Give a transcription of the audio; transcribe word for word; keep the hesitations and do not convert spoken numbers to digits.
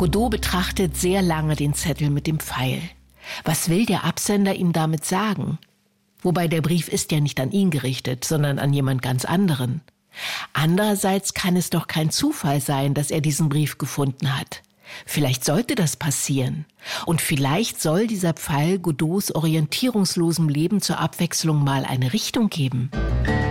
Godot betrachtet sehr lange den Zettel mit dem Pfeil. Was will der Absender ihm damit sagen? Wobei der Brief ist ja nicht an ihn gerichtet, sondern an jemand ganz anderen. Andererseits kann es doch kein Zufall sein, dass er diesen Brief gefunden hat. Vielleicht sollte das passieren. Und vielleicht soll dieser Pfeil Godots orientierungslosem Leben zur Abwechslung mal eine Richtung geben.